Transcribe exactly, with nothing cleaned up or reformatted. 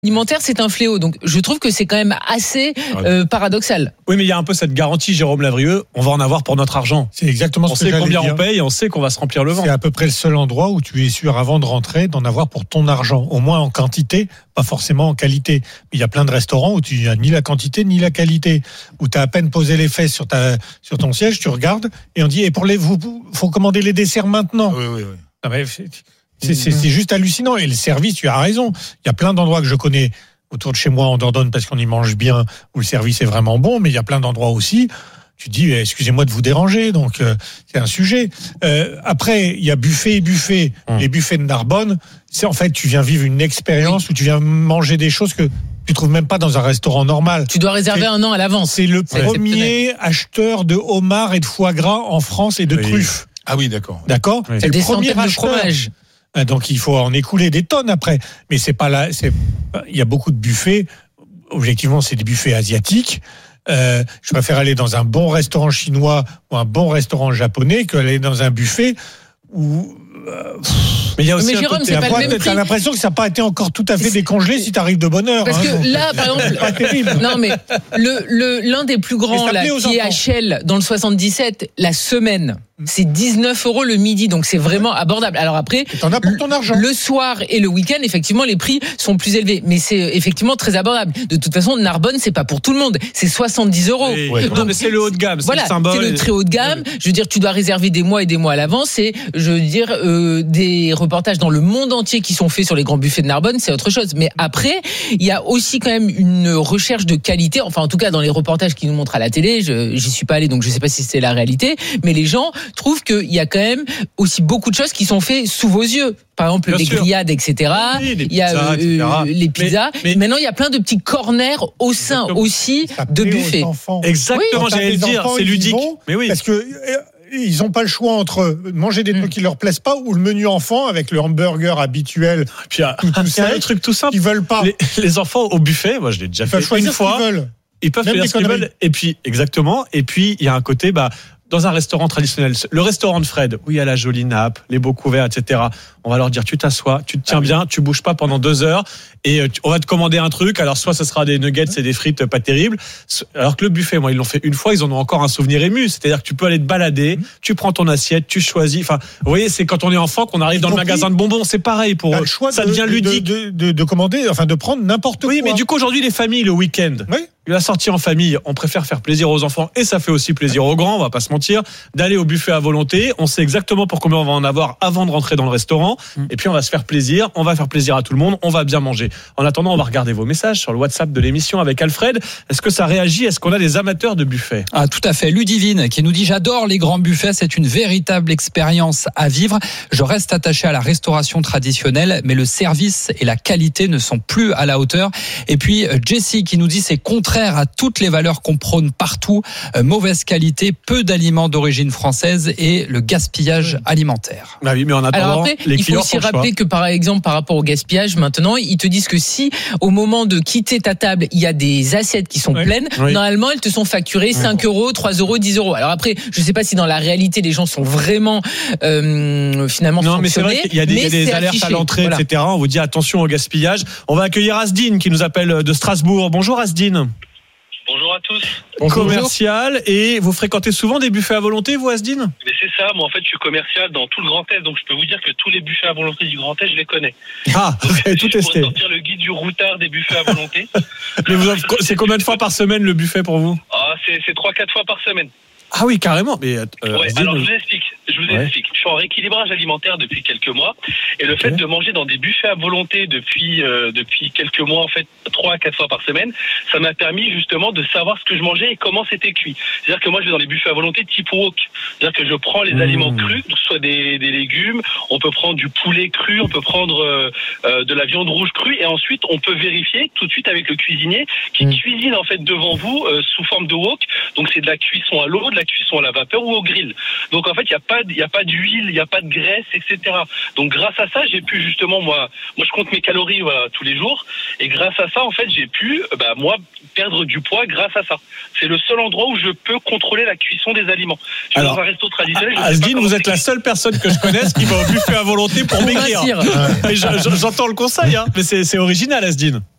Alimentaire, c'est un fléau. Donc, je trouve que c'est quand même assez euh, paradoxal. Oui, mais il y a un peu cette garantie, Jérôme Lavrieux, on va en avoir pour notre argent. C'est exactement on ce que sait combien dire. on paye et on sait qu'on va se remplir le ventre. C'est à peu près le seul endroit où tu es sûr, avant de rentrer, d'en avoir pour ton argent. Au moins en quantité, pas forcément en qualité. Il y a plein de restaurants où tu n'as ni la quantité ni la qualité. Où tu as à peine posé les fesses sur, ta, sur ton siège, tu regardes et on dit, et pour les, vous, faut commander les desserts maintenant. Oui, oui, oui. Non, mais c'est, c'est, c'est, c'est juste hallucinant. Et le service, tu as raison. Il y a plein d'endroits que je connais autour de chez moi en Dordogne parce qu'on y mange bien, où le service est vraiment bon, mais il y a plein d'endroits aussi. Tu te dis, excusez-moi de vous déranger, donc euh, c'est un sujet. Euh, après, il y a buffet et buffet. Mmh. Les buffets de Narbonne, c'est en fait, tu viens vivre une expérience où tu viens manger des choses que tu trouves même pas dans un restaurant normal. Tu dois réserver c'est, un an à l'avance. C'est le c'est premier acheteur de homard et de foie gras en France et de oui. truffes. Ah oui, d'accord. D'accord. Oui. C'est, c'est le premier acheteur. De fromage. Donc il faut en écouler des tonnes après. Mais c'est pas là. C'est il y a beaucoup de buffets. Objectivement, c'est des buffets asiatiques. Euh, je préfère aller dans un bon restaurant chinois ou un bon restaurant japonais qu'aller dans un buffet où. Euh, mais il y a aussi mais Jérôme, c'est pas le même prix. T'as l'impression que ça n'a pas été encore tout à fait décongelé si t'arrives de bonne heure. Parce hein, que donc, là, par exemple, c'est pas terrible. Non mais le, le l'un des plus grands là, qui est H L dans le soixante-dix-sept, la semaine. C'est dix-neuf euros le midi, donc c'est vraiment abordable. Alors après, t'en as pour ton argent. Le soir et le week-end, effectivement, les prix sont plus élevés, mais c'est effectivement très abordable. De toute façon, Narbonne, c'est pas pour tout le monde, c'est soixante-dix euros. Oui, ouais, donc mais c'est le haut de gamme, c'est voilà, le symbole. C'est le très haut de gamme. Ouais. Je veux dire, tu dois réserver des mois et des mois à l'avance. C'est, je veux dire, euh, des reportages dans le monde entier qui sont faits sur les grands buffets de Narbonne, c'est autre chose. Mais après, il y a aussi quand même une recherche de qualité. Enfin, en tout cas, dans les reportages qu'ils nous montrent à la télé, je, j'y suis pas allé, donc je sais pas si c'est la réalité. Mais les gens trouvent qu'il y a quand même aussi beaucoup de choses qui sont faites sous vos yeux. Par exemple, Bien les sûr. grillades, et cetera. Oui, les il y a pizzas, euh, les pizzas. Mais, mais maintenant, il y a plein de petits corners au sein exactement. aussi de buffets. Exactement, oui. j'allais le dire, c'est ludique. Mais oui. Parce que ils n'ont pas le choix entre manger des trucs mmh. qui leur plaisent pas ou le menu enfant avec le hamburger habituel. Puis il y a, y a un truc tout simple. Ils veulent pas. Les, les enfants au buffet, moi je l'ai déjà ils fait une fois. Ils veulent. Ils peuvent faire ce qu'ils veulent. Et puis exactement. Et puis il y a un côté, bah. Dans un restaurant traditionnel, le restaurant de Fred, où il y a la jolie nappe, les beaux couverts, et cetera. On va leur dire, tu t'assois, tu te tiens ah oui. bien, tu bouges pas pendant deux heures, et on va te commander un truc. Alors soit ce sera des nuggets et des frites pas terribles, alors que le buffet, moi ils l'ont fait une fois, ils en ont encore un souvenir ému. C'est-à-dire que tu peux aller te balader, mmh. tu prends ton assiette, tu choisis. Enfin, vous voyez, c'est quand on est enfant qu'on arrive dans le magasin de bonbons, c'est pareil pour eux. Ça de, devient de, ludique de, de, de, de commander, enfin de prendre n'importe oui, quoi. Oui, mais du coup aujourd'hui les familles le week-end. Oui. La sortie en famille, on préfère faire plaisir aux enfants et ça fait aussi plaisir aux grands, on va pas se mentir, d'aller au buffet à volonté. On sait exactement pour combien on va en avoir avant de rentrer dans le restaurant. Mmh. Et puis on va se faire plaisir, on va faire plaisir à tout le monde, on va bien manger. En attendant, on va regarder vos messages sur le WhatsApp de l'émission avec Alfred. Est-ce que ça réagit ? Est-ce qu'on a des amateurs de buffet ? Ah, tout à fait. Ludivine qui nous dit « J'adore les grands buffets, c'est une véritable expérience à vivre. Je reste attaché à la restauration traditionnelle, mais le service et la qualité ne sont plus à la hauteur. » Et puis Jessie qui nous dit « C'est contraire à toutes les valeurs qu'on prône partout, euh, mauvaise qualité, peu d'aliments d'origine française et le gaspillage alimentaire. » Bah oui, mais en attendant, alors après, les il faut aussi rappeler que par exemple par rapport au gaspillage, maintenant ils te disent que si au moment de quitter ta table il y a des assiettes qui sont oui. pleines, oui. normalement elles te sont facturées cinq euros, trois euros, dix euros. Alors après, je sais pas si dans la réalité les gens sont vraiment euh, finalement non, fonctionnés. Mais c'est vrai qu'il y a des, il y a des alertes affiché. à l'entrée, voilà. et cetera. On vous dit attention au gaspillage. On va accueillir Asdine qui nous appelle de Strasbourg. Bonjour Asdine. Bonjour à tous. Bonjour. Commercial, et vous fréquentez souvent des buffets à volonté, vous, Asdine ? Mais c'est ça, moi en fait je suis commercial dans tout le Grand Est, donc je peux vous dire que tous les buffets à volonté du Grand Est, je les connais. Ah, vous avez tout testé. Pour sortir le guide du routard des buffets à volonté. Mais vous avez, c'est combien de fois par semaine le buffet pour vous ? Ah, c'est, c'est trois quatre fois par semaine. Ah oui, carrément. Mais euh, ouais, alors je vous explique. Je vous ouais. explique. Je suis en rééquilibrage alimentaire depuis quelques mois, et le okay. fait de manger dans des buffets à volonté depuis euh, depuis quelques mois, en fait, trois à quatre fois par semaine, ça m'a permis justement de savoir ce que je mangeais et comment c'était cuit. C'est-à-dire que moi, je vais dans les buffets à volonté type wok. C'est-à-dire que je prends les mmh. aliments crus, que ce soit des, des légumes, on peut prendre du poulet cru, on peut prendre euh, euh, de la viande rouge crue, et ensuite on peut vérifier tout de suite avec le cuisinier qui mmh. cuisine en fait devant vous euh, sous forme de wok. Donc c'est de la cuisson à l'eau, de la cuisson à la vapeur ou au grill. Donc en fait, il y a pas il y a pas d'huile, il y a pas de graisse, et cetera. Donc grâce à ça, j'ai pu justement moi moi je compte mes calories voilà, tous les jours, et grâce à ça en fait, j'ai pu bah moi perdre du poids grâce à ça. C'est le seul endroit où je peux contrôler la cuisson des aliments. Je suis dans un resto traditionnel. Asdine, vous êtes la seule personne que je connaisse qui va au buffet à volonté pour maigrir. Et je, je, j'entends le conseil, hein, mais c'est, c'est original, Asdine.